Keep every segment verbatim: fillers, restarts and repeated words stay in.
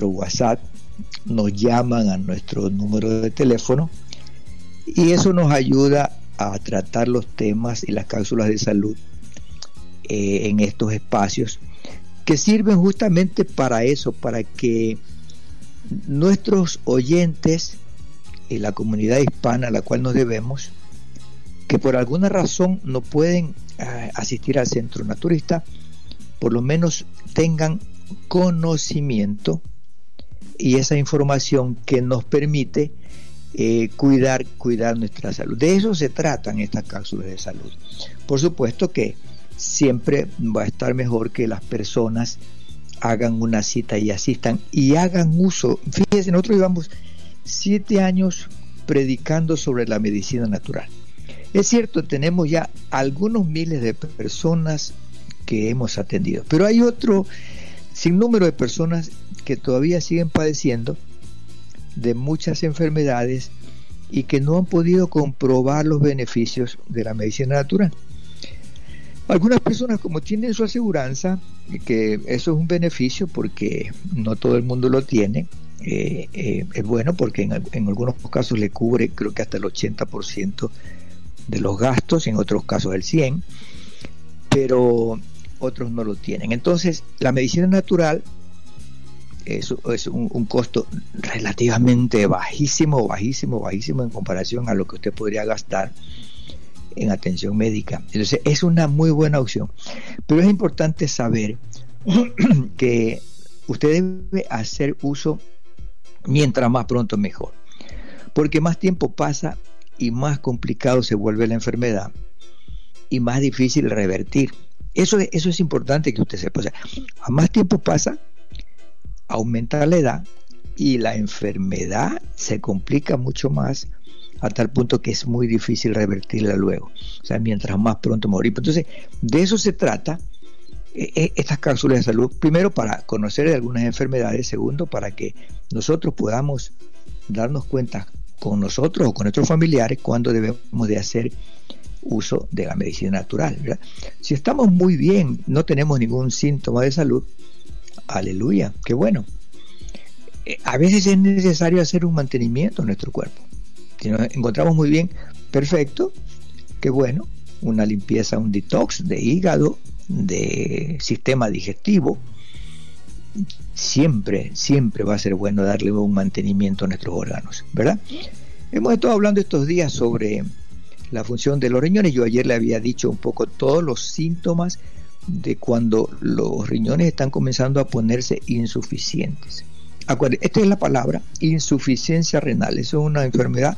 nuestro WhatsApp, nos llaman a nuestro número de teléfono y eso nos ayuda a tratar los temas y las cápsulas de salud eh, en estos espacios que sirven justamente para eso, para que nuestros oyentes y la comunidad hispana a la cual nos debemos, que por alguna razón no pueden eh, asistir al centro naturista, por lo menos tengan conocimiento y esa información que nos permite eh, cuidar, cuidar nuestra salud. De eso se tratan estas cápsulas de salud. Por supuesto que siempre va a estar mejor que las personas hagan una cita y asistan y hagan uso. Fíjense, nosotros llevamos siete años predicando sobre la medicina natural. Es cierto, tenemos ya algunos miles de personas que hemos atendido, pero hay otro sinnúmero de personas que todavía siguen padeciendo de muchas enfermedades y que no han podido comprobar los beneficios de la medicina natural. Algunas personas, como tienen su aseguranza, que eso es un beneficio porque no todo el mundo lo tiene, eh, eh, es bueno porque en, en algunos casos le cubre creo que hasta el ochenta por ciento de los gastos, en otros casos el cien por ciento, pero otros no lo tienen. Entonces la medicina natural es, es un, un costo relativamente bajísimo, bajísimo, bajísimo en comparación a lo que usted podría gastar en atención médica. Entonces es una muy buena opción, pero es importante saber que usted debe hacer uso mientras más pronto mejor, porque más tiempo pasa y más complicado se vuelve la enfermedad y más difícil revertir. Eso, eso es importante que usted sepa. O sea, a más tiempo pasa, aumenta la edad y la enfermedad se complica mucho más, a tal punto que es muy difícil revertirla luego. O sea, mientras más pronto morir. Entonces, de eso se trata eh, estas cápsulas de salud. Primero, para conocer de algunas enfermedades. Segundo, para que nosotros podamos darnos cuenta con nosotros o con nuestros familiares cuando debemos de hacer uso de la medicina natural, ¿verdad? Si estamos muy bien, no tenemos ningún síntoma de salud, aleluya, qué bueno. Eh, a veces es necesario hacer un mantenimiento en nuestro cuerpo. Si nos encontramos muy bien, perfecto, qué bueno, una limpieza, un detox de hígado, de sistema digestivo, siempre, siempre va a ser bueno darle un mantenimiento a nuestros órganos, ¿verdad? Hemos estado hablando estos días sobre la función de los riñones. Yo ayer le había dicho un poco todos los síntomas de cuando los riñones están comenzando a ponerse insuficientes. Acuérdense, esta es la palabra, insuficiencia renal. Eso es una enfermedad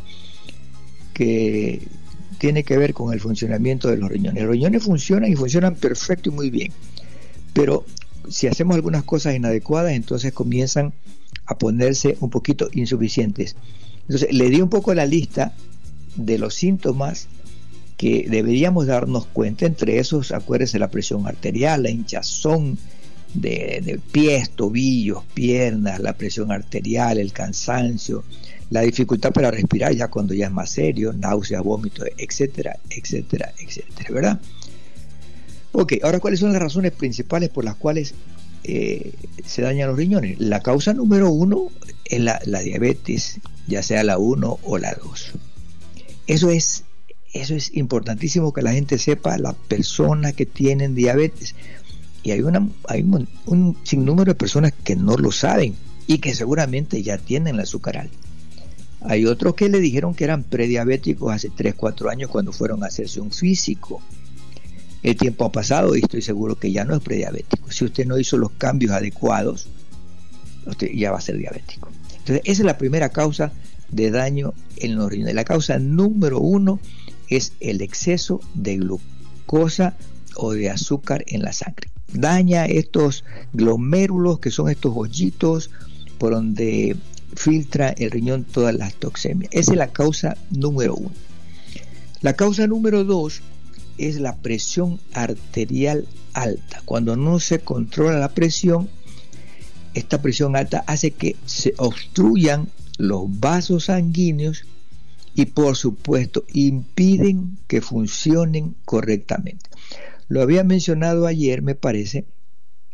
que tiene que ver con el funcionamiento de los riñones. Los riñones funcionan y funcionan perfecto y muy bien, pero si hacemos algunas cosas inadecuadas, entonces comienzan a ponerse un poquito insuficientes. Entonces le di un poco la lista de los síntomas que deberíamos darnos cuenta. Entre esos, acuérdense, la presión arterial, la hinchazón de, de pies, tobillos, piernas, la presión arterial, el cansancio, la dificultad para respirar ya cuando ya es más serio, náuseas, vómitos, etcétera, etcétera, etcétera, ¿verdad? Ok, ahora, ¿cuáles son las razones principales por las cuales eh, se dañan los riñones? La causa número uno es la, la diabetes, ya sea la uno o la dos. Eso es, eso es importantísimo que la gente sepa, las personas que tienen diabetes. Y hay, una, hay un, un sinnúmero de personas que no lo saben y que seguramente ya tienen el azúcar alta. Hay otros que le dijeron que eran prediabéticos hace tres, cuatro años cuando fueron a hacerse un físico. El tiempo ha pasado y estoy seguro que ya no es prediabético. Si usted no hizo los cambios adecuados, usted ya va a ser diabético. Entonces, esa es la primera causa de daño en los riñones. La causa número uno es el exceso de glucosa o de azúcar en la sangre. Daña estos glomérulos, que son estos hoyitos por donde filtra el riñón todas las toxemias. Esa es la causa número uno. La causa número dos es la presión arterial alta. Cuando no se controla la presión, esta presión alta hace que se obstruyan los vasos sanguíneos y, por supuesto, impiden que funcionen correctamente. Lo había mencionado ayer, me parece,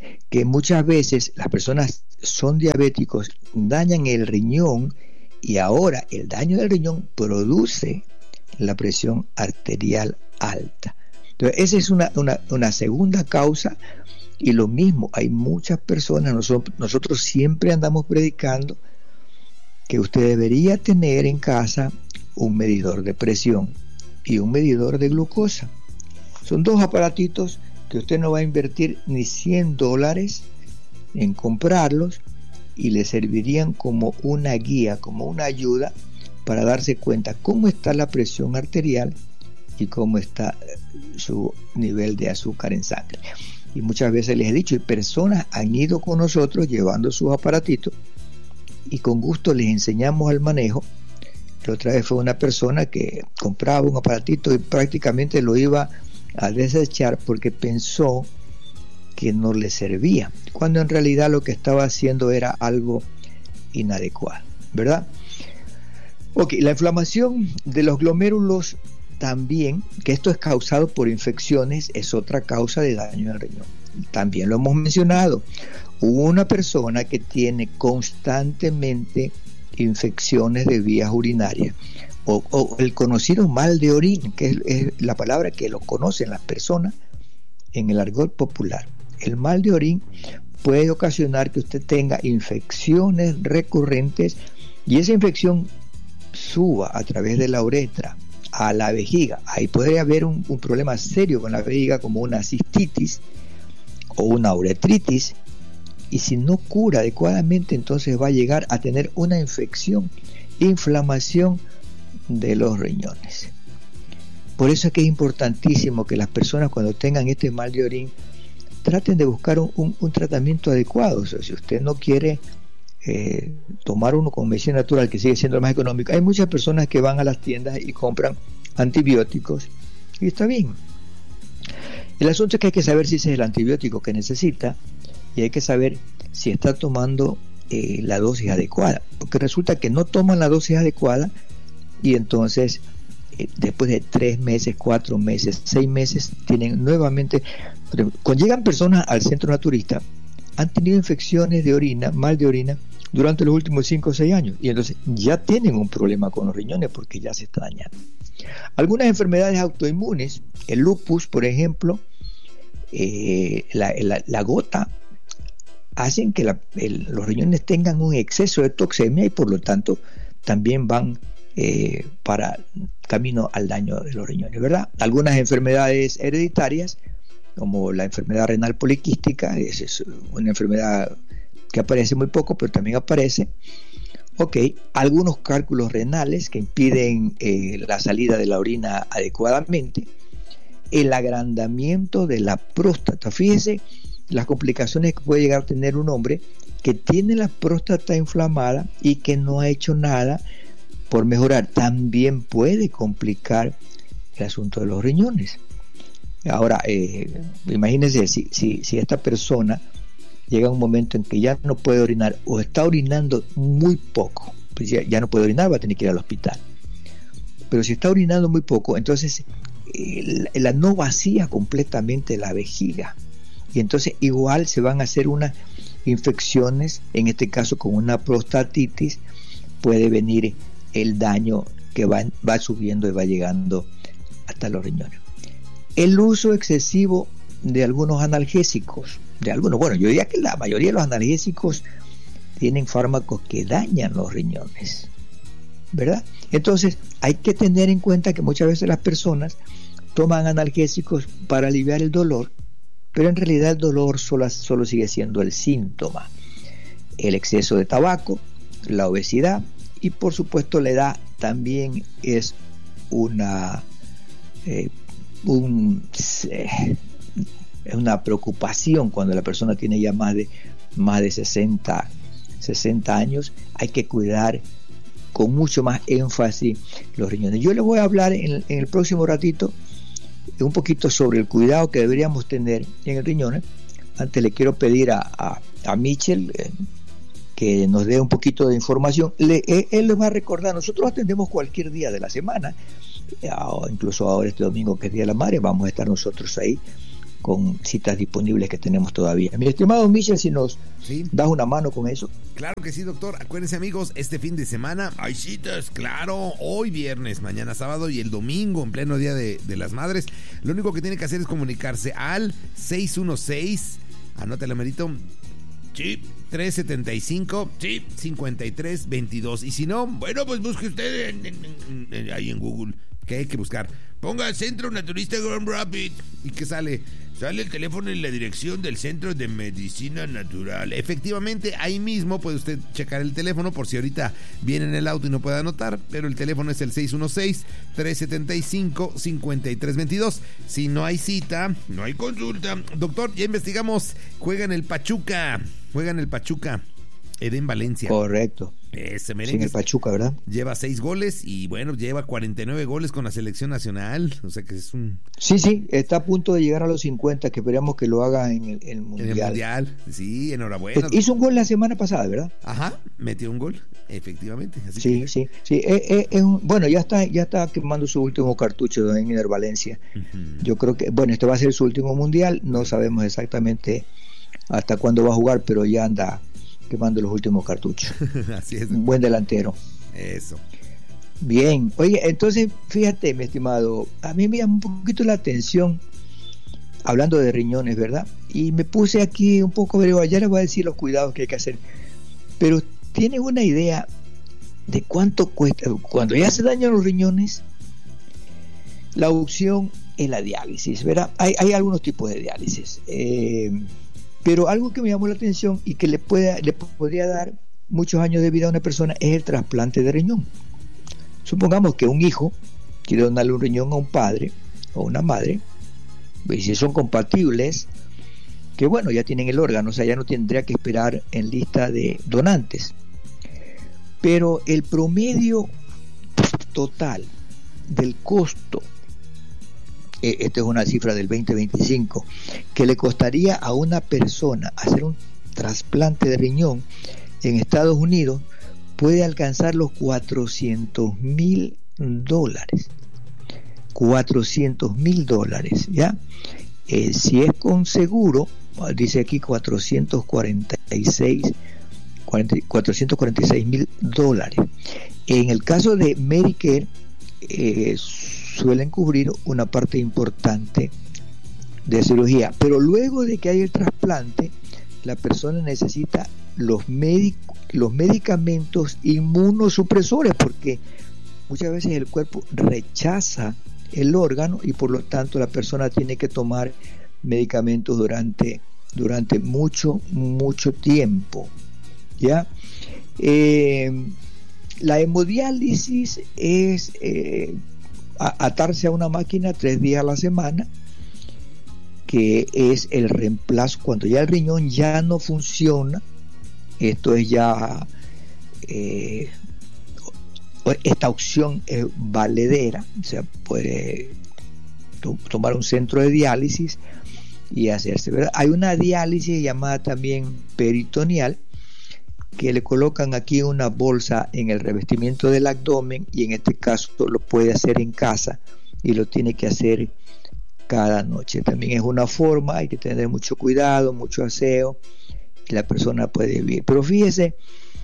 que muchas veces las personas son diabéticos, dañan el riñón y ahora el daño del riñón produce la presión arterial alta. Entonces, esa es una, una, una segunda causa. Y lo mismo, hay muchas personas, nosotros, nosotros siempre andamos predicando que usted debería tener en casa un medidor de presión y un medidor de glucosa. Son dos aparatitos que usted no va a invertir ni cien dólares en comprarlos y le servirían como una guía, como una ayuda para darse cuenta cómo está la presión arterial y cómo está su nivel de azúcar en sangre. Y muchas veces les he dicho, y personas han ido con nosotros llevando sus aparatitos y con gusto les enseñamos el manejo. La otra vez fue una persona que compraba un aparatito y prácticamente lo iba a desechar porque pensó que no le servía, cuando en realidad lo que estaba haciendo era algo inadecuado, ¿verdad? Ok, la inflamación de los glomérulos también, que esto es causado por infecciones, es otra causa de daño al riñón. También lo hemos mencionado. Hubo una persona que tiene constantemente infecciones de vías urinarias o, o el conocido mal de orín, que es, es la palabra que lo conocen las personas en el argot popular. El mal de orín puede ocasionar que usted tenga infecciones recurrentes y esa infección suba a través de la uretra a la vejiga. Ahí podría haber un, un problema serio con la vejiga, como una cistitis o una uretritis, y si no cura adecuadamente, entonces va a llegar a tener una infección, inflamación de los riñones. Por eso es que es importantísimo que las personas, cuando tengan este mal de orín, traten de buscar un, un, un tratamiento adecuado. O sea, si usted no quiere Eh, tomar uno con medicina natural, que sigue siendo lo más económico, hay muchas personas que van a las tiendas y compran antibióticos y está bien. El asunto es que hay que saber si ese es el antibiótico que necesita y hay que saber si está tomando eh, la dosis adecuada, porque resulta que no toman la dosis adecuada y entonces eh, después de tres meses, cuatro meses, seis meses tienen nuevamente, cuando llegan personas al centro naturista, han tenido infecciones de orina, mal de orina, durante los últimos cinco o seis años, y entonces ya tienen un problema con los riñones porque ya se está dañando. Algunas enfermedades autoinmunes, el lupus, por ejemplo, eh, la, la, la gota, hacen que la, el, los riñones tengan un exceso de toxemia y por lo tanto también van eh, para camino al daño de los riñones, ¿verdad? Algunas enfermedades hereditarias, como la enfermedad renal poliquística, esa es una enfermedad que aparece muy poco, pero también aparece. Ok, algunos cálculos renales que impiden eh, la salida de la orina adecuadamente, el agrandamiento de la próstata. Fíjese las complicaciones que puede llegar a tener un hombre que tiene la próstata inflamada y que no ha hecho nada por mejorar. También puede complicar el asunto de los riñones. Ahora, eh, imagínense si, si, si esta persona llega a un momento en que ya no puede orinar o está orinando muy poco, pues ya, ya no puede orinar, va a tener que ir al hospital. Pero si está orinando muy poco, entonces eh, la, la no vacía completamente la vejiga y entonces igual se van a hacer unas infecciones, en este caso con una prostatitis puede venir el daño que va, va subiendo y va llegando hasta los riñones. El uso excesivo de algunos analgésicos, de algunos, bueno, yo diría que la mayoría de los analgésicos tienen fármacos que dañan los riñones, ¿verdad? Entonces hay que tener en cuenta que muchas veces las personas toman analgésicos para aliviar el dolor, pero en realidad el dolor solo, solo sigue siendo el síntoma. El exceso de tabaco, la obesidad y por supuesto la edad también es una eh, un, eh, es una preocupación cuando la persona tiene ya más de más de sesenta años. Hay que cuidar con mucho más énfasis los riñones. Yo les voy a hablar en, en el próximo ratito un poquito sobre el cuidado que deberíamos tener en el riñón. Antes le quiero pedir a, a, a Michel eh, que nos dé un poquito de información. Le, eh, él les va a recordar, nosotros atendemos cualquier día de la semana, eh, incluso ahora este domingo que es Día de la Madre, vamos a estar nosotros ahí con citas disponibles que tenemos todavía. Mi estimado Michel, si nos ¿Sí? das una mano con eso. Claro que sí, doctor. Acuérdense, amigos, este fin de semana hay citas, claro, hoy viernes, mañana sábado y el domingo en pleno Día de, de las Madres. Lo único que tiene que hacer es comunicarse al seis uno seis, anótale, merito, sí, tres setenta y cinco, sí, cincuenta y tres veintidós. Y si no, bueno, pues busque usted en, en, en, en, ahí en Google. ¿Qué hay que buscar? Ponga Centro Naturista Grand Rapids. ¿Y qué sale? Sale el teléfono y la dirección del Centro de Medicina Natural. Efectivamente, ahí mismo puede usted checar el teléfono por si ahorita viene en el auto y no puede anotar, pero el teléfono es el seis uno seis, tres setenta y cinco, cincuenta y tres veintidós. Si no hay cita, no hay consulta. Doctor, ya investigamos. Juega en el Pachuca. Juega en el Pachuca. Eden Valencia. Correcto. Ese merengue. Sí, el Pachuca, ¿verdad? Lleva seis goles y bueno, lleva cuarenta y nueve goles con la selección nacional. O sea que es un... Sí, sí, está a punto de llegar a los cincuenta, que esperamos que lo haga en el, el Mundial. En el Mundial, sí, enhorabuena. Hizo un gol la semana pasada, ¿verdad? Ajá, metió un gol, efectivamente. Así sí, que... sí, sí. Eh, eh, eh, bueno, ya está, ya está quemando su último cartucho en Eder Valencia. Uh-huh. Yo creo que, bueno, este va a ser su último Mundial. No sabemos exactamente hasta cuándo va a jugar, pero ya anda quemando los últimos cartuchos. Así es. Un buen delantero. Eso. Bien. Oye, entonces, fíjate, mi estimado, a mí me llama un poquito la atención, hablando de riñones, ¿verdad? Y me puse aquí un poco, pero ya les voy a decir los cuidados que hay que hacer. Pero ¿tienen una idea de cuánto cuesta? Cuando ya se dañan los riñones, la opción es la diálisis, ¿verdad? Hay, hay algunos tipos de diálisis. Eh... Pero algo que me llamó la atención y que le, pueda, le podría dar muchos años de vida a una persona es el trasplante de riñón. Supongamos que un hijo quiere donarle un riñón a un padre o una madre, y si son compatibles, que bueno, ya tienen el órgano, o sea, ya no tendría que esperar en lista de donantes. Pero el promedio total del costo, esta es una cifra del veinte veinticinco, que le costaría a una persona hacer un trasplante de riñón en Estados Unidos, puede alcanzar los cuatrocientos mil dólares. cuatrocientos mil dólares, ¿ya? Eh, si es con seguro, dice aquí cuatrocientos cuarenta y seis mil dólares. En el caso de Medicare, eh, suelen cubrir una parte importante de cirugía, pero luego de que hay el trasplante, la persona necesita los, medic- los medicamentos inmunosupresores, porque muchas veces el cuerpo rechaza el órgano y por lo tanto la persona tiene que tomar medicamentos durante, durante mucho, mucho tiempo, ¿ya? Eh, la hemodiálisis es... Eh, atarse a una máquina tres días a la semana, que es el reemplazo cuando ya el riñón ya no funciona. Esto es ya eh, esta opción es valedera, o sea, puede to- tomar un centro de diálisis y hacerse, ¿verdad? Hay una diálisis llamada también peritoneal, que le colocan aquí una bolsa en el revestimiento del abdomen, y en este caso lo puede hacer en casa y lo tiene que hacer cada noche. También es una forma, hay que tener mucho cuidado, mucho aseo, y la persona puede vivir. Pero fíjese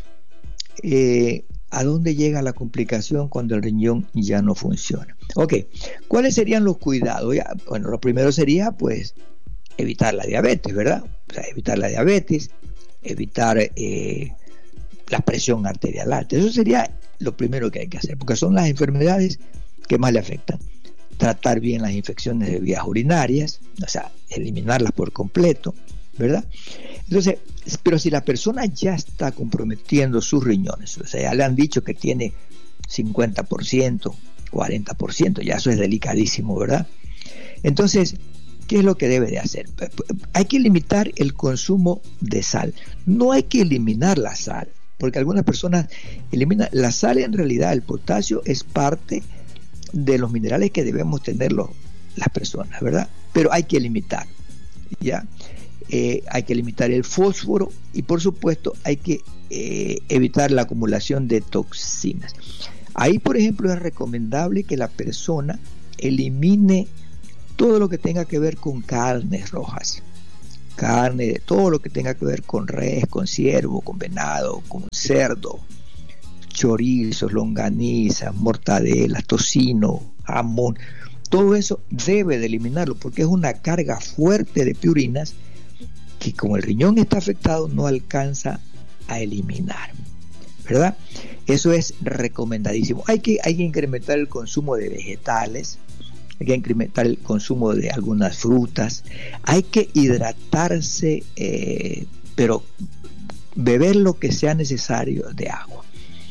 eh, a dónde llega la complicación cuando el riñón ya no funciona. Ok, ¿cuáles serían los cuidados? Ya, bueno, lo primero sería pues evitar la diabetes, ¿verdad? O sea, evitar la diabetes, evitar eh, la presión arterial alta. Eso sería lo primero que hay que hacer, porque son las enfermedades que más le afectan. Tratar bien las infecciones de vías urinarias, o sea, eliminarlas por completo, ¿verdad? Entonces, pero si la persona ya está comprometiendo sus riñones, o sea, ya le han dicho que tiene cincuenta por ciento, cuarenta por ciento, ya eso es delicadísimo, ¿verdad? Entonces, ¿qué es lo que debe de hacer? Hay que limitar el consumo de sal. No hay que eliminar la sal, porque algunas personas eliminan la sal. En realidad, el potasio es parte de los minerales que debemos tener los, las personas, ¿verdad? Pero hay que limitar, ¿ya? Eh, hay que limitar el fósforo y, por supuesto, hay que eh, evitar la acumulación de toxinas. Ahí, por ejemplo, es recomendable que la persona elimine todo lo que tenga que ver con carnes rojas, carne, todo lo que tenga que ver con res, con ciervo, con venado, con cerdo, chorizos, longanizas, mortadelas, tocino, jamón, todo eso debe de eliminarlo porque es una carga fuerte de piurinas que como el riñón está afectado no alcanza a eliminar, ¿verdad? Eso es recomendadísimo. Hay que, hay que incrementar el consumo de vegetales, hay que incrementar el consumo de algunas frutas, hay que hidratarse, eh, pero beber lo que sea necesario de agua.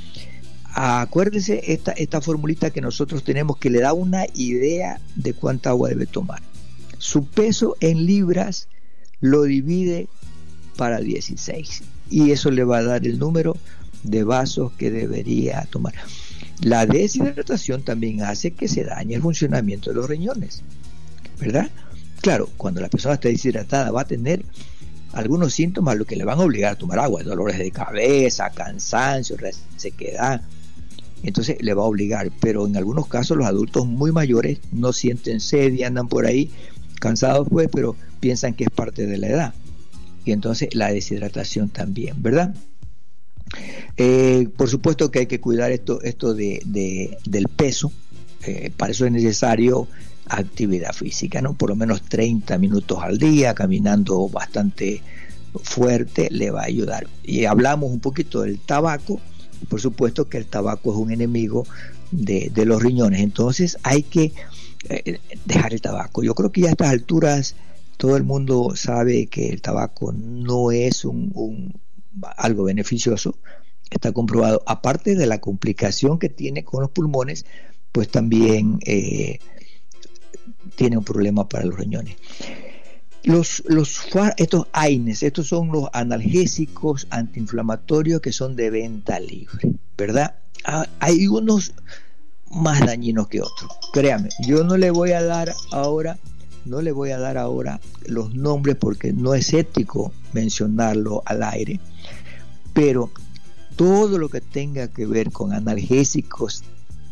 Acuérdese esta, esta formulita que nosotros tenemos que le da una idea de cuánta agua debe tomar. Su peso en libras lo divide para dieciséis y eso le va a dar el número de vasos que debería tomar. La deshidratación también hace que se dañe el funcionamiento de los riñones, ¿verdad? Claro, cuando la persona está deshidratada va a tener algunos síntomas lo que le van a obligar a tomar agua, dolores de cabeza, cansancio, resequedad, entonces le va a obligar, pero en algunos casos los adultos muy mayores no sienten sed y andan por ahí cansados pues, pero piensan que es parte de la edad, y entonces la deshidratación también, ¿verdad? Eh, por supuesto que hay que cuidar esto, esto de, de, del peso, eh, para eso es necesario actividad física, ¿no? Por lo menos treinta minutos al día, caminando bastante fuerte, le va a ayudar. Y hablamos un poquito del tabaco, por supuesto que el tabaco es un enemigo de, de los riñones, entonces hay que eh, dejar el tabaco. Yo creo que ya a estas alturas todo el mundo sabe que el tabaco no es un, un algo beneficioso, está comprobado, aparte de la complicación que tiene con los pulmones, pues también eh, tiene un problema para los riñones. Los, los estos A I N E S, estos son los analgésicos antiinflamatorios que son de venta libre, ¿verdad? Ah, hay unos más dañinos que otros, créame, yo no le voy a dar ahora no le voy a dar ahora los nombres porque no es ético mencionarlo al aire, pero todo lo que tenga que ver con analgésicos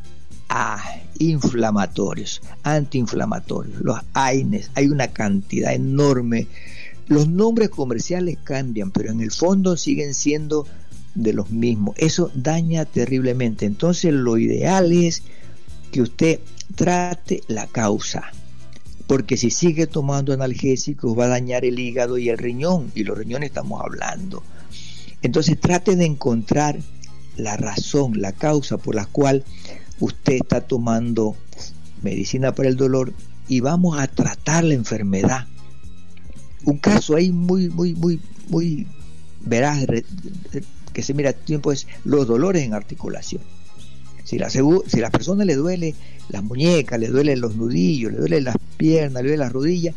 ah, inflamatorios, antiinflamatorios, los A I N E S, hay una cantidad enorme. Los nombres comerciales cambian, pero en el fondo siguen siendo de los mismos. Eso daña terriblemente. Entonces lo ideal es que usted trate la causa, porque si sigue tomando analgésicos va a dañar el hígado y el riñón, y los riñones estamos hablando. Entonces trate de encontrar la razón, la causa por la cual usted está tomando medicina para el dolor y vamos a tratar la enfermedad. Un caso ahí muy, muy, muy, muy veraz que se mira a tiempo es los dolores en articulación. Si la, si la persona le duele las muñecas, le duelen los nudillos, le duelen las piernas, le duelen las rodillas,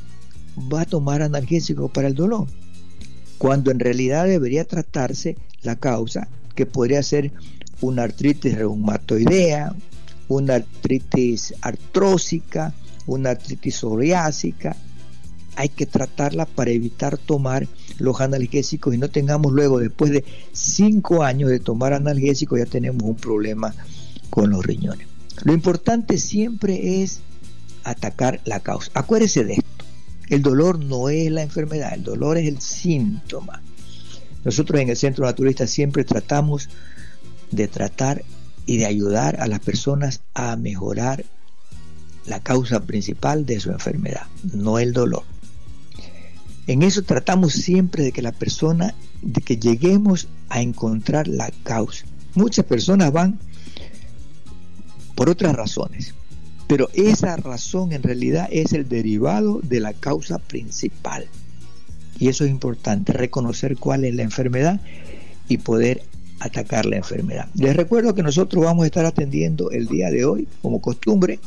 va a tomar analgésicos para el dolor, cuando en realidad debería tratarse la causa, que podría ser una artritis reumatoidea, una artritis artrósica, una artritis psoriásica. Hay que tratarla para evitar tomar los analgésicos y no tengamos luego, después de cinco años de tomar analgésicos, ya tenemos un problema con los riñones. Lo importante siempre es atacar la causa. Acuérdese de esto, el dolor no es la enfermedad, el dolor es el síntoma. Nosotros en el Centro Naturista siempre tratamos de tratar y de ayudar a las personas a mejorar la causa principal de su enfermedad, no el dolor. En eso tratamos siempre de que la persona, de que lleguemos a encontrar la causa. Muchas personas van por otras razones, pero esa razón en realidad es el derivado de la causa principal. Y eso es importante, reconocer cuál es la enfermedad y poder atacar la enfermedad. Les recuerdo que nosotros vamos a estar atendiendo el día de hoy, como costumbre,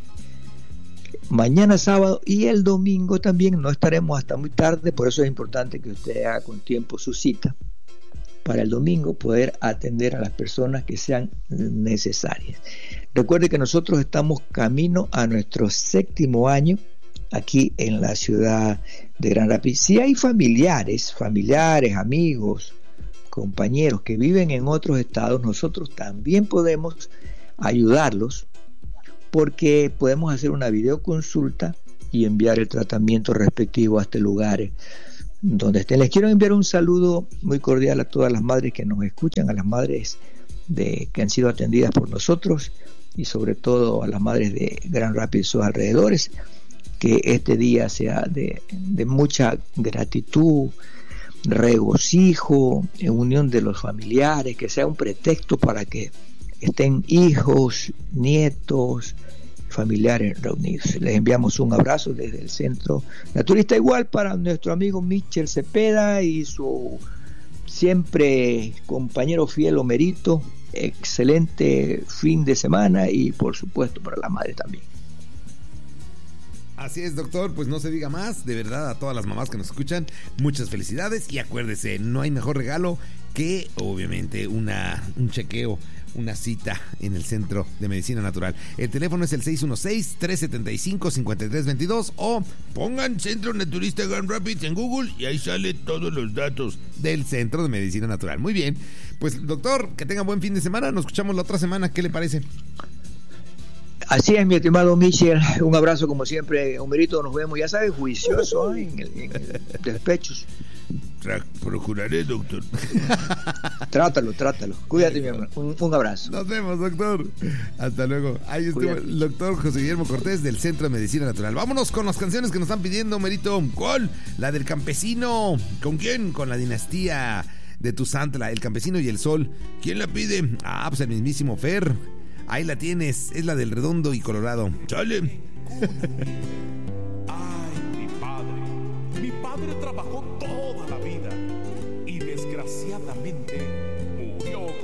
mañana sábado y el domingo también. No estaremos hasta muy tarde, por eso es importante que usted haga con tiempo su cita para el domingo poder atender a las personas que sean necesarias. Recuerde que nosotros estamos camino a nuestro séptimo año aquí en la ciudad de Grand Rapids. Si hay familiares, familiares, amigos, compañeros que viven en otros estados, nosotros también podemos ayudarlos, porque podemos hacer una videoconsulta y enviar el tratamiento respectivo a este lugar donde estén. Les quiero enviar un saludo muy cordial a todas las madres que nos escuchan, a las madres de, que han sido atendidas por nosotros y sobre todo a las madres de Grand Rapids y sus alrededores. Que este día sea de, de mucha gratitud, regocijo, en unión de los familiares, que sea un pretexto para que estén hijos, nietos, familiares reunidos. Les enviamos un abrazo desde el Centro Naturista, igual para nuestro amigo Michel Cepeda y su siempre compañero fiel Homerito. Excelente fin de semana y por supuesto para la madre también. Así es, doctor, pues no se diga más. De verdad, a todas las mamás que nos escuchan, muchas felicidades. Y acuérdese, no hay mejor regalo que, obviamente, una un chequeo, una cita en el Centro de Medicina Natural. El teléfono es el seis uno seis, tres siete cinco, cinco tres dos dos o pongan Centro Naturista Grand Rapids en Google y ahí sale todos los datos del Centro de Medicina Natural. Muy bien, pues doctor, que tenga buen fin de semana. Nos escuchamos la otra semana. ¿Qué le parece? Así es, mi estimado Michel, un abrazo como siempre, Homerito, nos vemos, ya sabes, juicioso ¿eh? en, el, en el despechos. Procuraré, doctor. Trátalo, trátalo, cuídate, mi hermano, un, un abrazo. Nos vemos, doctor, hasta luego. Ahí estuvo el doctor José Guillermo Cortés del Centro de Medicina Natural. Vámonos con las canciones que nos están pidiendo, Homerito. ¿Cuál? La del campesino. ¿Con quién? Con la dinastía de Tuzantla, el campesino y el sol. ¿Quién la pide? Ah, pues el mismísimo Fer. Ahí la tienes, es la del Redondo y Colorado. ¡Chale! Ay, mi padre. Mi padre trabajó toda la vida y desgraciadamente